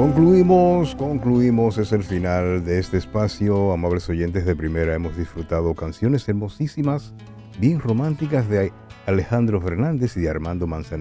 Concluimos, es el final de este espacio. Amables oyentes de primera, hemos disfrutado canciones hermosísimas, bien románticas de Alejandro Fernández y de Armando Manzanero.